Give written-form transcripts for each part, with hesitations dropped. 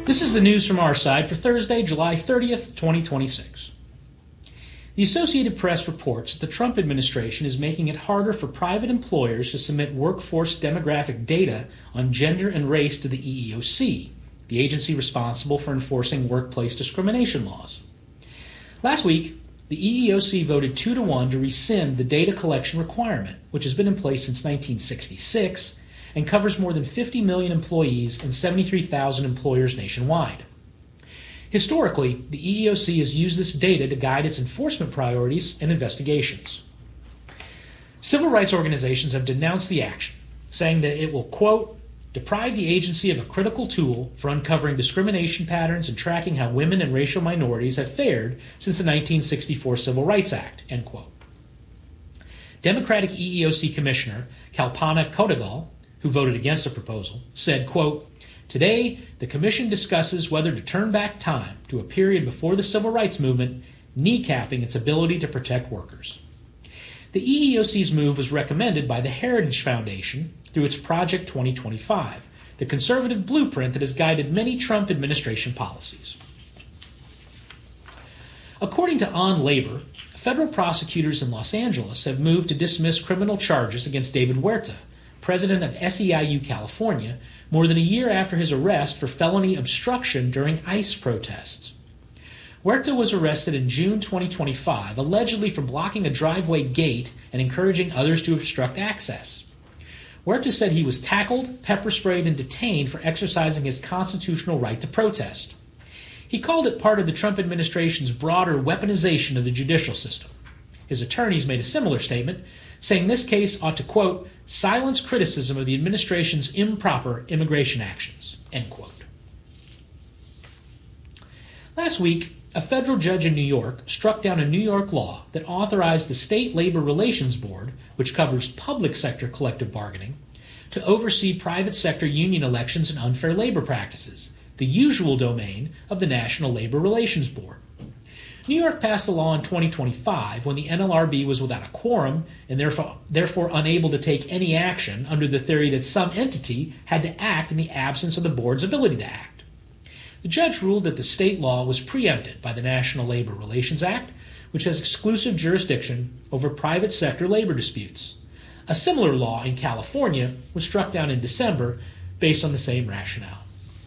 This is the news from our side for Thursday, July 30th, 2026. The Associated Press reports that the Trump administration is making it harder for private employers to submit workforce demographic data on gender and race to the EEOC, the agency responsible for enforcing workplace discrimination laws. Last week, the EEOC voted 2-1 to rescind the data collection requirement, which has been in place since 1966 and covers more than 50 million employees and 73,000 employers nationwide. Historically, the EEOC has used this data to guide its enforcement priorities and investigations. Civil rights organizations have denounced the action, saying that it will, quote, deprive the agency of a critical tool for uncovering discrimination patterns and tracking how women and racial minorities have fared since the 1964 Civil Rights Act, end quote. Democratic EEOC Commissioner Kalpana Kodagal, who voted against the proposal, said, quote, today, the Commission discusses whether to turn back time to a period before the Civil Rights Movement, kneecapping its ability to protect workers. The EEOC's move was recommended by the Heritage Foundation through its Project 2025, the conservative blueprint that has guided many Trump administration policies. According to On Labor, federal prosecutors in Los Angeles have moved to dismiss criminal charges against David Huerta, president of SEIU California, more than a year after his arrest for felony obstruction during ICE protests. Huerta was arrested in June 2025, allegedly for blocking a driveway gate and encouraging others to obstruct access. Huerta said he was tackled, pepper sprayed, and detained for exercising his constitutional right to protest. He called it part of the Trump administration's broader weaponization of the judicial system. His attorneys made a similar statement, saying this case ought to, quote, silence criticism of the administration's improper immigration actions, end quote. Last week, a federal judge in New York struck down a New York law that authorized the State Labor Relations Board, which covers public sector collective bargaining, to oversee private sector union elections and unfair labor practices, the usual domain of the National Labor Relations Board. New York passed a law in 2025 when the NLRB was without a quorum and therefore unable to take any action under the theory that some entity had to act in the absence of the board's ability to act. The judge ruled that the state law was preempted by the National Labor Relations Act, which has exclusive jurisdiction over private sector labor disputes. A similar law in California was struck down in December based on the same rationale.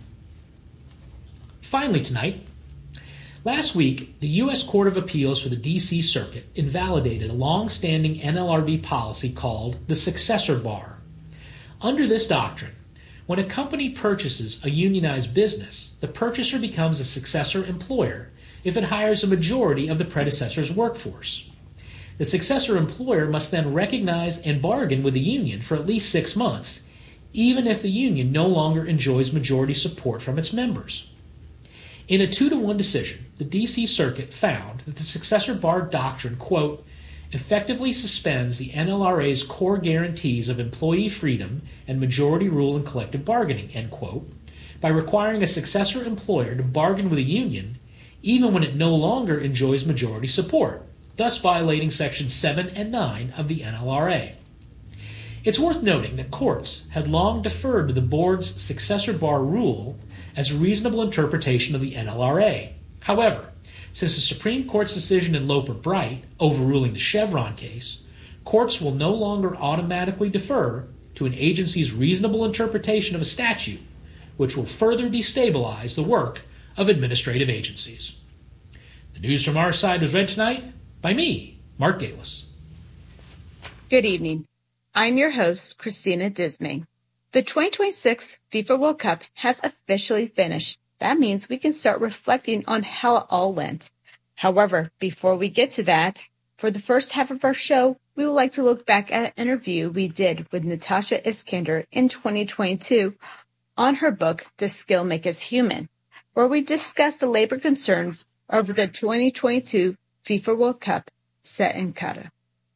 Finally tonight, last week, the U.S. Court of Appeals for the D.C. Circuit invalidated a long-standing NLRB policy called the successor bar. Under this doctrine, when a company purchases a unionized business, the purchaser becomes a successor employer if it hires a majority of the predecessor's workforce. The successor employer must then recognize and bargain with the union for at least 6 months, even if the union no longer enjoys majority support from its members. In a 2-1 decision, the D.C. Circuit found that the successor bar doctrine, quote, effectively suspends the NLRA's core guarantees of employee freedom and majority rule in collective bargaining, end quote, by requiring a successor employer to bargain with a union even when it no longer enjoys majority support, thus violating Sections 7 and 9 of the NLRA. It's worth noting that courts had long deferred to the board's successor bar rule as a reasonable interpretation of the NLRA. However, since the Supreme Court's decision in Loper-Bright overruling the Chevron case, courts will no longer automatically defer to an agency's reasonable interpretation of a statute, which will further destabilize the work of administrative agencies. The news from our side was read tonight by me, Mark Galis. Good evening. I'm your host, Christina Dismay. The 2026 FIFA World Cup has officially finished. That means we can start reflecting on how it all went. However, before we get to that, for the first half of our show, we would like to look back at an interview we did with Natasha Iskander in 2022 on her book, Does Skill Make Us Human?, where we discussed the labor concerns over the 2022 FIFA World Cup set in Qatar.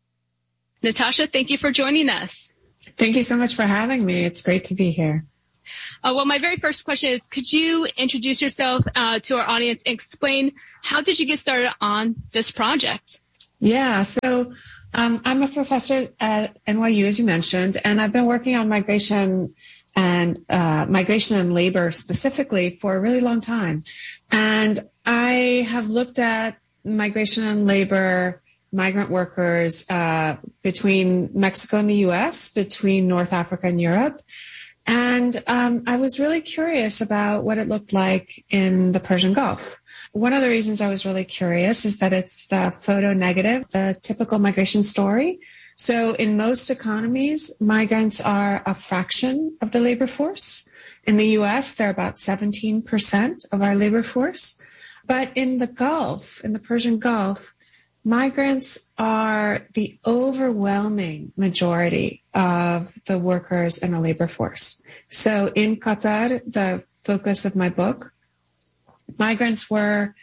Natasha, thank you for joining us. Thank you so much for having me. It's great to be here. Well, my very first question is, could you introduce yourself to our audience and explain how did you get started on this project? Yeah, so I'm a professor at NYU, as you mentioned, and I've been working on migration and migration and labor specifically for a really long time. And I have looked at migration and labor, migrant workers between Mexico and the U.S., between North Africa and Europe. And I was really curious about what it looked like in the Persian Gulf. One of the reasons I was really curious is that it's the photo negative, the typical migration story. So in most economies, migrants are a fraction of the labor force. In the U.S., they're about 17% of our labor force. But in the Gulf, in the Persian Gulf, migrants are the overwhelming majority of the workers in a labor force. So in Qatar, the focus of my book, migrants were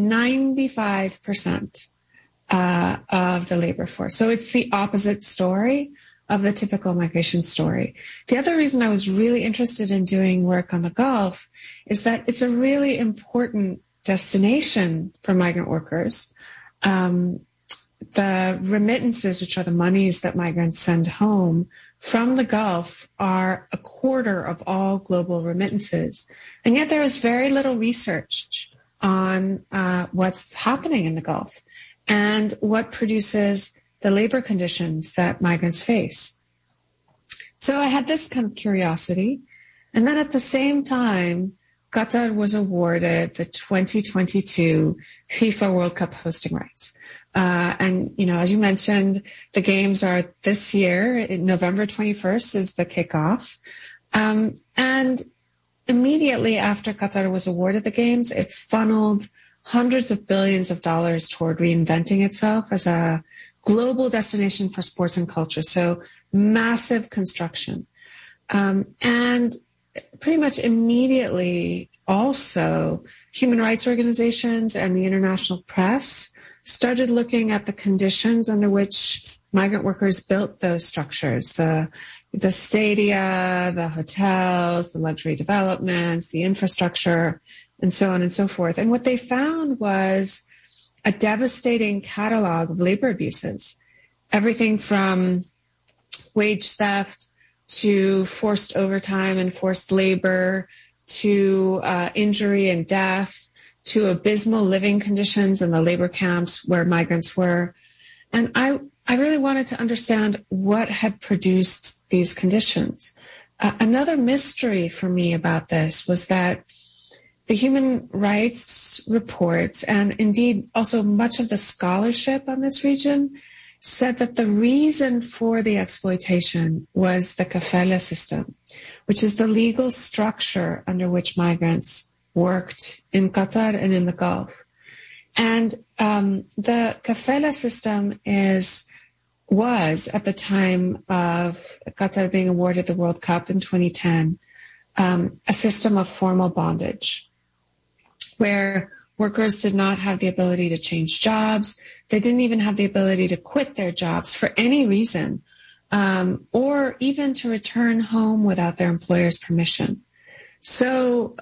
95% of the labor force. So it's the opposite story of the typical migration story. The other reason I was really interested in doing work on the Gulf is that it's a really important destination for migrant workers. The remittances, which are the monies that migrants send home from the Gulf, are a quarter of all global remittances. And yet there is very little research on what's happening in the Gulf and what produces the labor conditions that migrants face. So I had this kind of curiosity. And then at the same time, Qatar was awarded the 2022 FIFA World Cup hosting rights. And, you know, as you mentioned, the games are this year. November 21st is the kickoff. And immediately after Qatar was awarded the games, it funneled hundreds of billions of dollars toward reinventing itself as a global destination for sports and culture. So massive construction. And pretty much immediately also human rights organizations and the international press started looking at the conditions under which migrant workers built those structures, the stadia, the hotels, the luxury developments, the infrastructure, and so on and so forth. And what they found was a devastating catalog of labor abuses, everything from wage theft to forced overtime and forced labor to injury and death, to abysmal living conditions in the labor camps where migrants were. And I really wanted to understand what had produced these conditions. Another mystery for me about this was that the human rights reports, and indeed also much of the scholarship on this region, said that the reason for the exploitation was the kafala system, which is the legal structure under which migrants worked in Qatar and in the Gulf. And the kafala system was at the time of Qatar being awarded the World Cup in 2010, a system of formal bondage, where workers did not have the ability to change jobs. They didn't even have the ability to quit their jobs for any reason, or even to return home without their employer's permission. So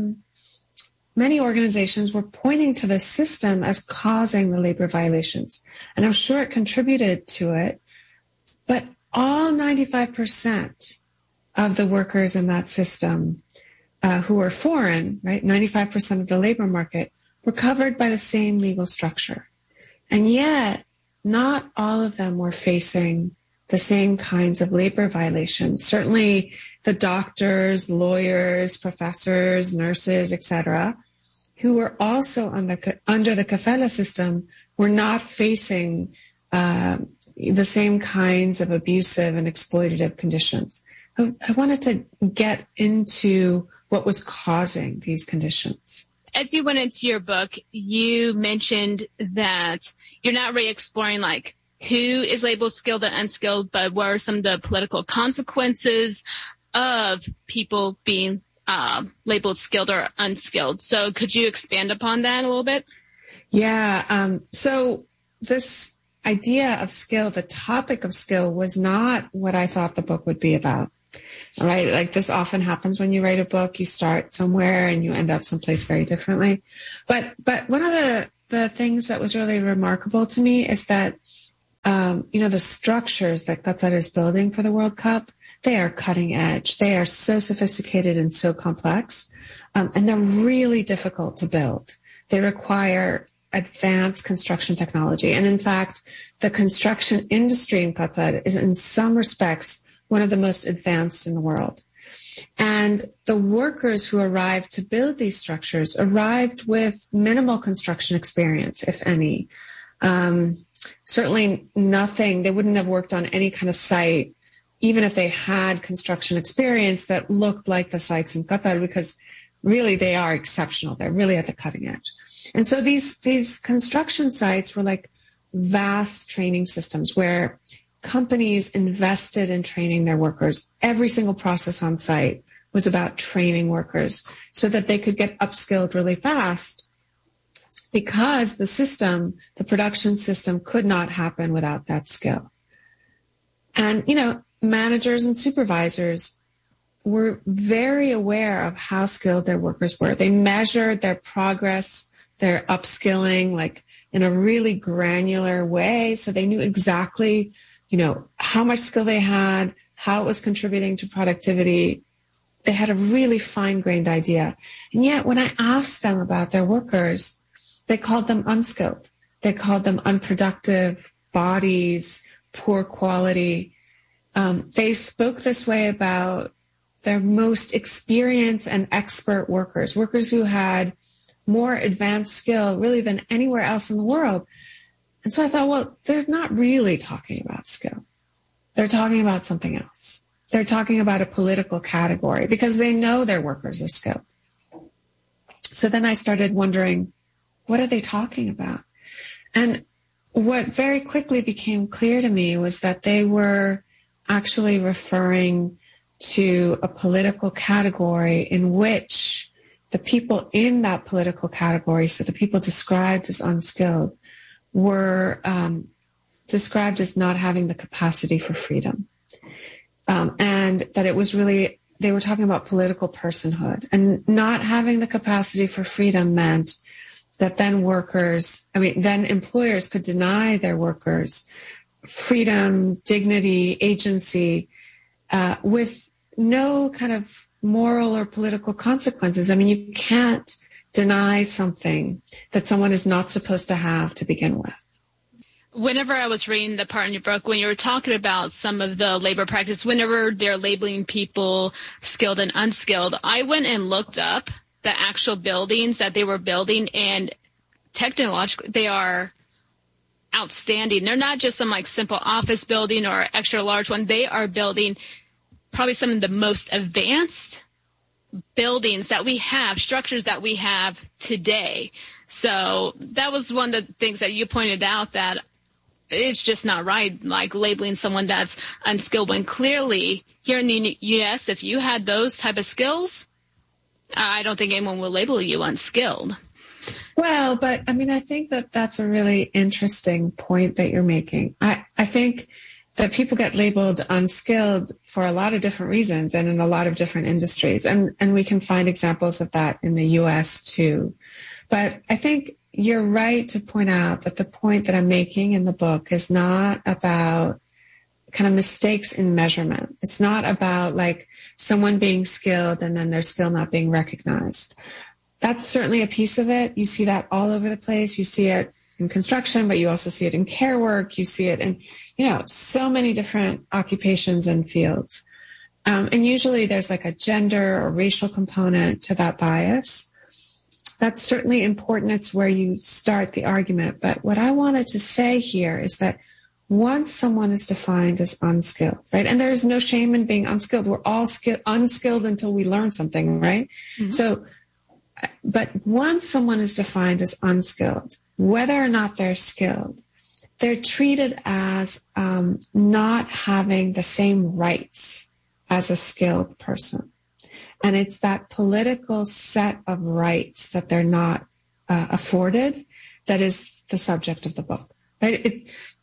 many organizations were pointing to the system as causing the labor violations. And I'm sure it contributed to it. But all 95% of the workers in that system who were foreign, right, 95% of the labor market, were covered by the same legal structure. And yet, not all of them were facing the same kinds of labor violations. Certainly the doctors, lawyers, professors, nurses, etc., who were also under the kafala system were not facing the same kinds of abusive and exploitative conditions. I wanted to get into what was causing these conditions. As you went into your book, you mentioned that you're not really exploring like who is labeled skilled and unskilled, but what are some of the political consequences of people being labeled skilled or unskilled. So could you expand upon that a little bit? Yeah. So this idea of skill, the topic of skill, was not what I thought the book would be about. All right. Like this often happens when you write a book, you start somewhere and you end up someplace very differently. But one of the things that was really remarkable to me is that, the structures that Qatar is building for the World Cup, They are cutting edge. They are so sophisticated and so complex, and they're really difficult to build. They require advanced construction technology. And in fact, the construction industry in Qatar is in some respects one of the most advanced in the world. And the workers who arrived to build these structures arrived with minimal construction experience, if any. Certainly nothing, they wouldn't have worked on any kind of site, even if they had construction experience that looked like the sites in Qatar, because really they are exceptional. They're really at the cutting edge. And so these construction sites were like vast training systems where companies invested in training their workers. Every single process on site was about training workers so that they could get upskilled really fast, because the production system could not happen without that skill. And, managers and supervisors were very aware of how skilled their workers were. They measured their progress, their upskilling, like in a really granular way. So they knew exactly, how much skill they had, how it was contributing to productivity. They had a really fine-grained idea. And yet when I asked them about their workers, they called them unskilled. They called them unproductive bodies, poor quality. They spoke this way about their most experienced and expert workers who had more advanced skill really than anywhere else in the world. And so I thought, well, they're not really talking about skill. They're talking about something else. They're talking about a political category because they know their workers are skilled. So then I started wondering, what are they talking about? And what very quickly became clear to me was that they were actually referring to a political category in which the people in that political category, so the people described as unskilled, were described as not having the capacity for freedom. And that it was really, they were talking about political personhood, and not having the capacity for freedom meant that then employers could deny their workers freedom, dignity, agency, with no kind of moral or political consequences. I mean, you can't deny something that someone is not supposed to have to begin with. Whenever I was reading the part in your book, when you were talking about some of the labor practice, whenever they're labeling people skilled and unskilled, I went and looked up the actual buildings that they were building, and technologically they are outstanding. They're not just some like simple office building or extra large one. They are building probably some of the most advanced buildings that we have, structures that we have today. So that was one of the things that you pointed out, that it's just not right, like labeling someone that's unskilled, when clearly here in the U.S., if you had those type of skills, I don't think anyone will label you unskilled. Well, but I mean, I think that that's a really interesting point that you're making. I think that people get labeled unskilled for a lot of different reasons and in a lot of different industries. And we can find examples of that in the U.S. too. But I think you're right to point out that the point that I'm making in the book is not about kind of mistakes in measurement. It's not about like someone being skilled and then their skill not being recognized. That's certainly a piece of it. You see that all over the place. You see it in construction, but you also see it in care work. You see it in, so many different occupations and fields. And usually there's like a gender or racial component to that bias. That's certainly important. It's where you start the argument. But what I wanted to say here is that once someone is defined as unskilled, right? And there's no shame in being unskilled. We're all unskilled until we learn something, right? Mm-hmm. So, but once someone is defined as unskilled, whether or not they're skilled, they're treated as not having the same rights as a skilled person. And it's that political set of rights that they're not afforded that is the subject of the book, right?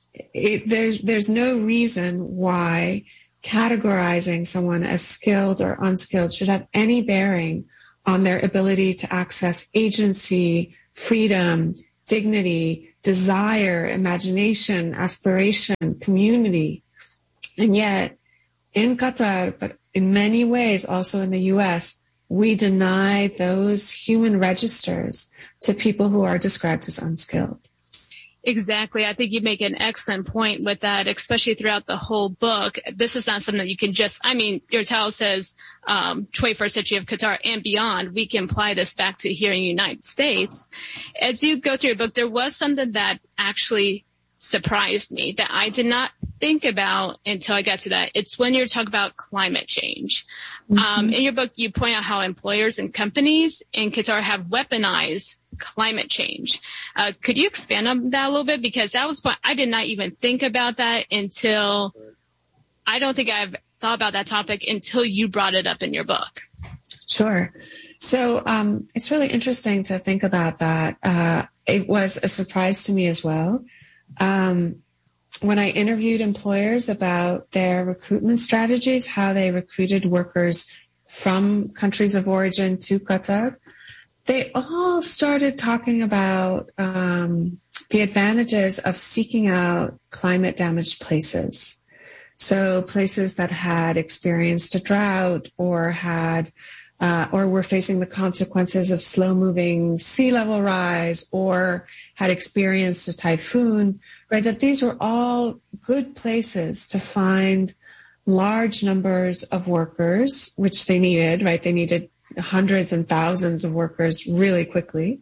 There's no reason why categorizing someone as skilled or unskilled should have any bearing on their ability to access agency, freedom, dignity, desire, imagination, aspiration, community. And yet in Qatar, but in many ways also in the U.S., we deny those human registers to people who are described as unskilled. Exactly. I think you make an excellent point with that, especially throughout the whole book. This is not something that you can just, your title says 21st century of Qatar and beyond. We can apply this back to here in the United States. As you go through your book, there was something that actually surprised me that I did not think about until I got to that. It's when you're talking about climate change. Mm-hmm. In your book, you point out how employers and companies in Qatar have weaponized climate change. Could you expand on that a little bit? Because that was I did not even think about that until I don't think I've thought about that topic until you brought it up in your book. Sure. So it's really interesting to think about that. It was a surprise to me as well. When I interviewed employers about their recruitment strategies, how they recruited workers from countries of origin to Qatar, they all started talking about the advantages of seeking out climate-damaged places. So places that had experienced a drought or had or were facing the consequences of slow-moving sea level rise or had experienced a typhoon, right? That these were all good places to find large numbers of workers, which they needed, right? They needed hundreds and thousands of workers really quickly.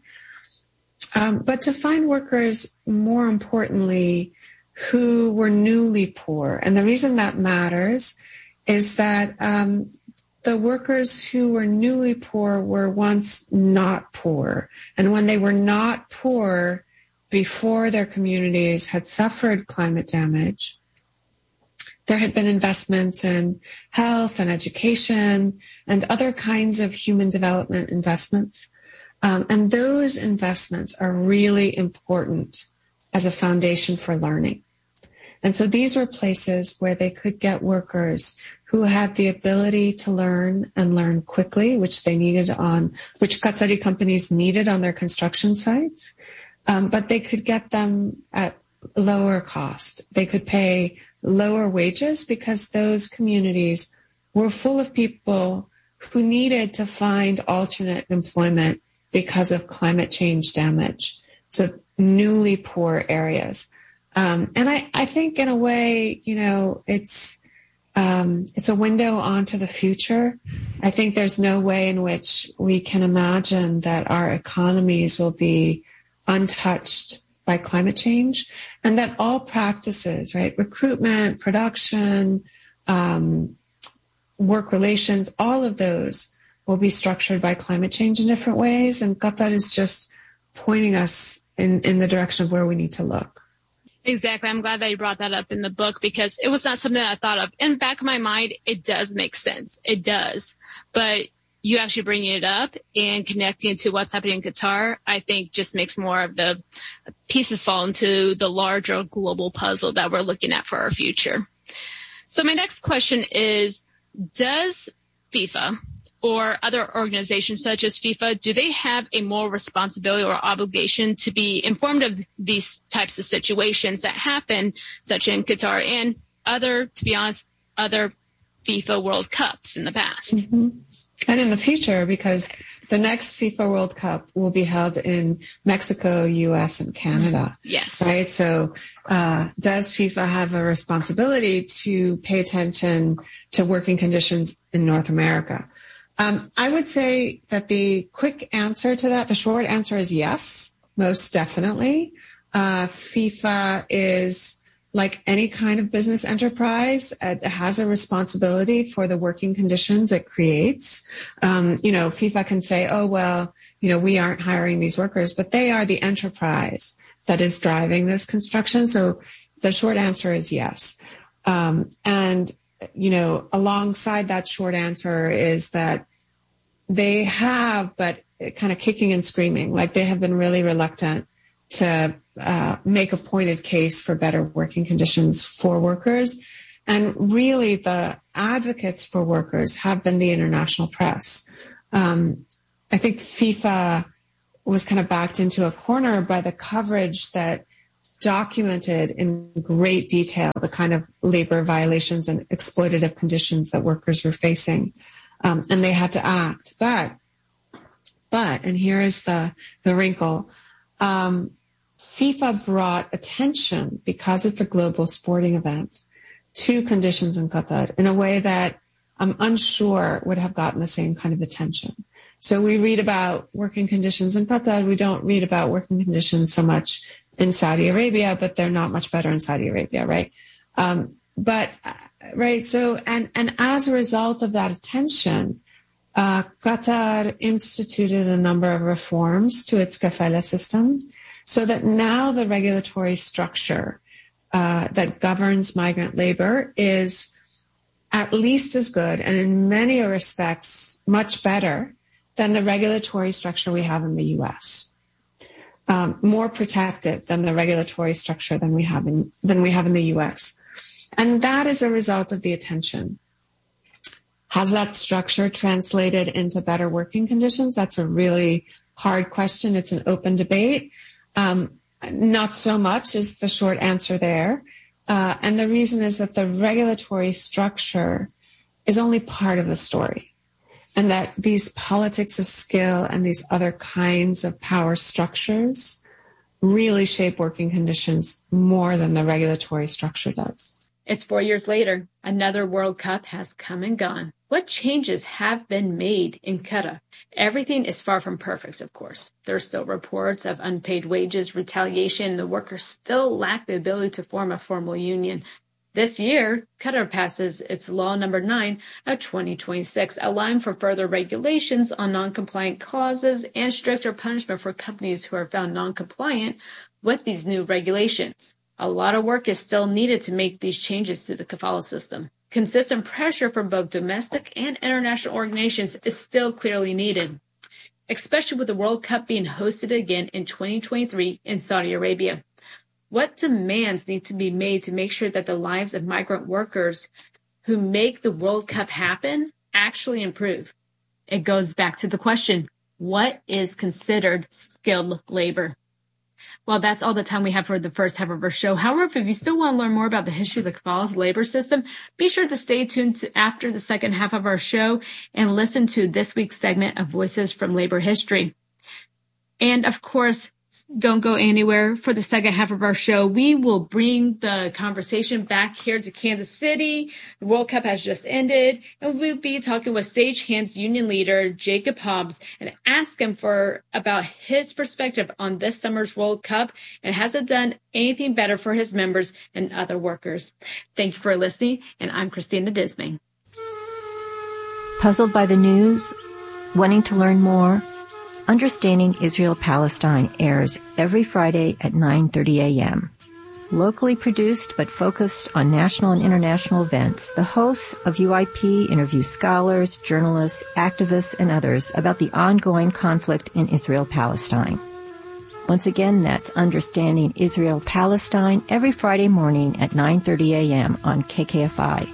But to find workers, more importantly, who were newly poor. And the reason that matters is that the workers who were newly poor were once not poor. And when they were not poor before their communities had suffered climate damage, there had been investments in health and education and other kinds of human development investments. And those investments are really important as a foundation for learning. And so these were places where they could get workers who had the ability to learn and learn quickly, which Qatari companies needed on their construction sites. But they could get them at lower cost. They could pay lower wages because those communities were full of people who needed to find alternate employment because of climate change damage. So newly poor areas. And I think in a way, it's a window onto the future. I think there's no way in which we can imagine that our economies will be untouched by climate change, and that all practices, right, recruitment, production, work relations, all of those will be structured by climate change in different ways. And Qatar is just pointing us in the direction of where we need to look. Exactly. I'm glad that you brought that up in the book because it was not something that I thought of. In the back of my mind, it does make sense. It does. But you actually bringing it up and connecting it to what's happening in Qatar, I think just makes more of the pieces fall into the larger global puzzle that we're looking at for our future. So my next question is, does FIFA or other organizations such as FIFA, do they have a moral responsibility or obligation to be informed of these types of situations that happen, such in Qatar and other FIFA World Cups in the past? Mm-hmm. And in the future, because the next FIFA World Cup will be held in Mexico, U.S., and Canada. Yes. Right? So does FIFA have a responsibility to pay attention to working conditions in North America? I would say that the quick answer to that, the short answer is yes, most definitely. FIFA is like any kind of business enterprise, it has a responsibility for the working conditions it creates. FIFA can say, oh, well, we aren't hiring these workers, but they are the enterprise that is driving this construction. So the short answer is yes. Alongside that short answer is that they have, but kind of kicking and screaming, like they have been really reluctant to make a pointed case for better working conditions for workers. And really the advocates for workers have been the international press. I think FIFA was kind of backed into a corner by the coverage that documented in great detail the kind of labor violations and exploitative conditions that workers were facing. And they had to act. But, and here is the wrinkle, FIFA brought attention, because it's a global sporting event, to conditions in Qatar in a way that I'm unsure would have gotten the same kind of attention. So we read about working conditions in Qatar. We don't read about working conditions so much in Saudi Arabia, but they're not much better in Saudi Arabia, right? So, and as a result of that attention, Qatar instituted a number of reforms to its kafala system, so that now the regulatory structure that governs migrant labor is at least as good, and in many respects much better than the regulatory structure we have in the U.S. More protective than the regulatory structure than we have in the U.S. And that is a result of the attention. Has that structure translated into better working conditions? That's a really hard question. It's an open debate. Not so much is the short answer there. And the reason is that the regulatory structure is only part of the story, and that these politics of skill and these other kinds of power structures really shape working conditions more than the regulatory structure does. It's 4 years later. Another World Cup has come and gone. What changes have been made in Qatar? Everything is far from perfect, of course. There are still reports of unpaid wages, retaliation. The workers still lack the ability to form a formal union. This year, Qatar passes its Law Number 9 of 2026, allowing for further regulations on non-compliant clauses and stricter punishment for companies who are found non-compliant with these new regulations. A lot of work is still needed to make these changes to the kafala system. Consistent pressure from both domestic and international organizations is still clearly needed, especially with the World Cup being hosted again in 2023 in Saudi Arabia. What demands need to be made to make sure that the lives of migrant workers who make the World Cup happen actually improve? It goes back to the question, what is considered skilled labor? Well, that's all the time we have for the first half of our show. However, if you still want to learn more about the history of the kafala's labor system, be sure to stay tuned after the second half of our show and listen to this week's segment of Voices from Labor History. And of course, don't go anywhere. For the second half of our show, we will bring the conversation back here to Kansas City. The World Cup has just ended, and we'll be talking with Stagehands Union leader Jacob Hobbs and ask him about his perspective on this summer's World Cup and has it done anything better for his members and other workers. Thank you for listening, and I'm Christina Dismay. Puzzled by the news? Wanting to learn more? Understanding Israel-Palestine airs every Friday at 9:30 a.m. Locally produced but focused on national and international events, the hosts of UIP interview scholars, journalists, activists, and others about the ongoing conflict in Israel-Palestine. Once again, that's Understanding Israel-Palestine every Friday morning at 9:30 a.m. on KKFI.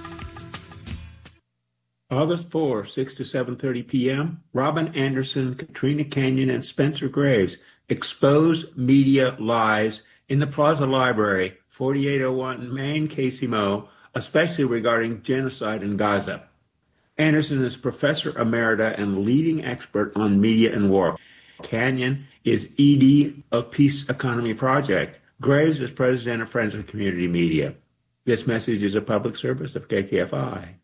August 4, 6 to 7:30 p.m., Robin Anderson, Katrina Canyon, and Spencer Graves expose media lies in the Plaza Library, 4801 Main Casey Mo, especially regarding genocide in Gaza. Anderson is professor emerita and leading expert on media and war. Canyon is ED of Peace Economy Project. Graves is president of Friends of Community Media. This message is a public service of KKFI.